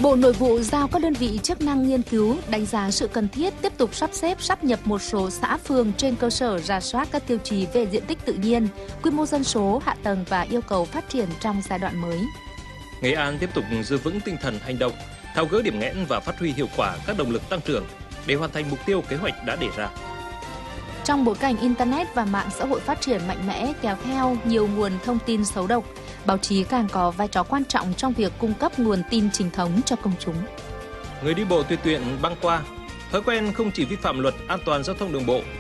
Bộ Nội vụ giao các đơn vị chức năng nghiên cứu, đánh giá sự cần thiết tiếp tục sắp xếp sáp nhập một số xã phường trên cơ sở rà soát các tiêu chí về diện tích tự nhiên, quy mô dân số, hạ tầng và yêu cầu phát triển trong giai đoạn mới. Nghệ An tiếp tục giữ vững tinh thần hành động, tháo gỡ điểm nghẽn và phát huy hiệu quả các động lực tăng trưởng để hoàn thành mục tiêu kế hoạch đã đề ra. Trong bối cảnh Internet và mạng xã hội phát triển mạnh mẽ kéo theo nhiều nguồn thông tin xấu độc, báo chí càng có vai trò quan trọng trong việc cung cấp nguồn tin chính thống cho công chúng. Người đi bộ tùy tiện băng qua, thói quen không chỉ vi phạm luật an toàn giao thông đường bộ